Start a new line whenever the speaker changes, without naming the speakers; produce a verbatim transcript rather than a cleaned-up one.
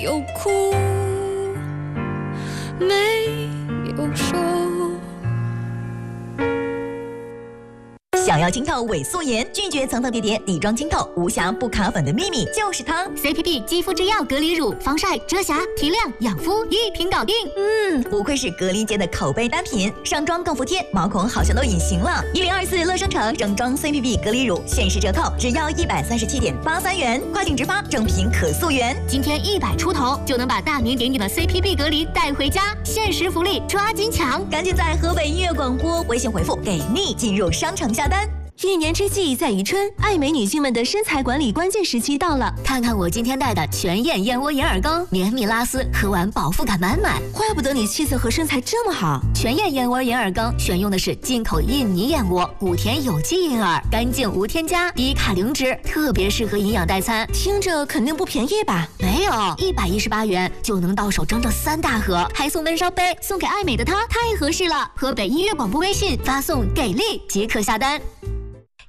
有哭，没有瘦。
想要清透伪素颜，拒绝层层叠叠底妆清透，无瑕不卡粉的秘密就是它
C P P 肌肤之钥隔离乳，防晒、遮瑕、提亮、养肤一瓶搞定。
嗯，不愧是隔离界的口碑单品，上妆更服帖，毛孔好像都隐形了。一零二四乐生城整装 C P P 隔离乳限时折扣，只要一百三十七点八三元，快订直发，正品可溯源。
今天一百出头就能把大名鼎鼎的 C P P 隔离带回家，限时福利抓紧抢！
赶紧在河北音乐广播微信回复给力进入商城下单。
一年之计在于春，爱美女性们的身材管理关键时期到了。
看看我今天带的全燕燕窝银耳羹，绵密拉丝，喝完饱腹感满满。
怪不得你气色和身材这么好。
全燕燕窝银耳羹选用的是进口印尼燕窝，谷田有机银耳，干净无添加，低卡零脂，特别适合营养代餐。
听着肯定不便宜吧？
没有，一百一十八元就能到手整整三大盒，还送温烧杯，送给爱美的她太合适了。河北音乐广播微信发送给力即可下单。